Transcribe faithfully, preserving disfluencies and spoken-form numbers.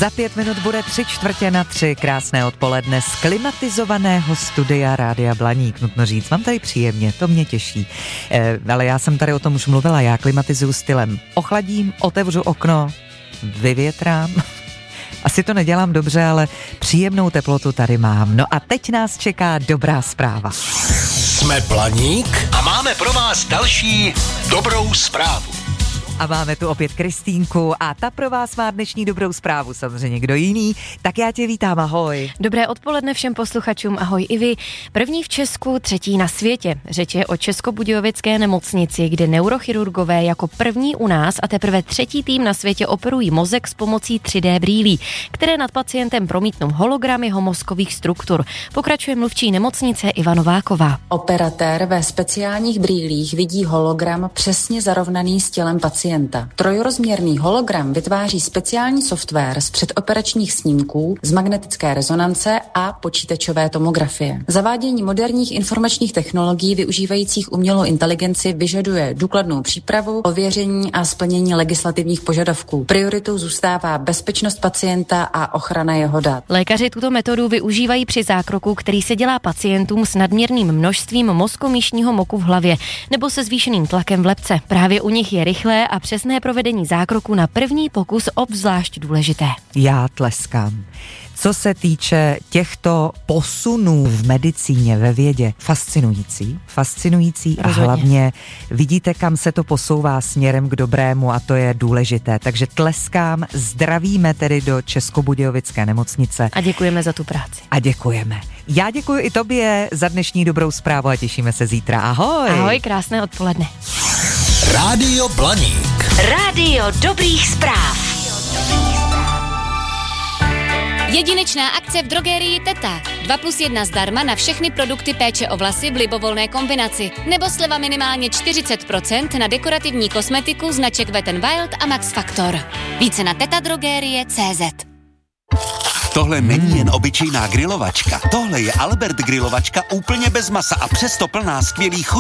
Za pět minut bude tři čtvrtě na tři. Krásné odpoledne z klimatizovaného studia Rádia Blaník. Nutno říct, mám tady příjemně, to mě těší. E, ale já jsem tady o tom už mluvila, já klimatizuju stylem. Ochladím, otevřu okno, vyvětrám. Asi to nedělám dobře, ale příjemnou teplotu tady mám. No a teď nás čeká dobrá zpráva. Jsme Blaník a máme pro vás další dobrou zprávu. A máme tu opět Kristýnku a ta pro vás má dnešní dobrou zprávu, samozřejmě kdo jiný. Tak já tě vítám, ahoj. Dobré odpoledne všem posluchačům, ahoj i vy. První v Česku, třetí na světě. Řeč je o Českobudějovické nemocnici, kde neurochirurgové jako první u nás a teprve třetí tým na světě operují mozek s pomocí tři dé brýlí, které nad pacientem promítnou hologramy jeho mozkových struktur. Pokračuje mluvčí nemocnice Iva Nováková. Operatér ve speciálních brýlích vidí hologram přesně zarovnaný s tělem pacienta. Trojrozměrný hologram vytváří speciální software z předoperačních snímků, z magnetické rezonance a počítačové tomografie. Zavádění moderních informačních technologií využívajících umělou inteligenci vyžaduje důkladnou přípravu, ověření a splnění legislativních požadavků. Prioritou zůstává bezpečnost pacienta a ochrana jeho dat. Lékaři tuto metodu využívají při zákroku, který se dělá pacientům s nadměrným množstvím mozkomíšního moku v hlavě nebo se zvýšeným tlakem v lebce. Právě u nich je rychlé a přesné provedení zákroku na první pokus obzvlášť důležité. Já tleskám. Co se týče těchto posunů v medicíně, ve vědě, fascinující, fascinující a Rozhodně. hlavně vidíte, kam se to posouvá směrem k dobrému a to je důležité. Takže tleskám, zdravíme tedy do Českobudějovické nemocnice. A děkujeme za tu práci. A děkujeme. Já děkuji i tobě za dnešní dobrou zprávu a těšíme se zítra. Ahoj. Ahoj, krásné odpoledne. Rádio Blaník. Rádio dobrých zpráv. Jedinečná akce v drogerii Teta. dva plus jedna zdarma na všechny produkty péče o vlasy v libovolné kombinaci. Nebo sleva minimálně čtyřicet procent na dekorativní kosmetiku značek Wet n Wild a Max Factor. Více na tetadrogerie tečka cé zet. Tohle není jen obyčejná grilovačka. Tohle je Albert grilovačka úplně bez masa a přesto plná skvělých chutí.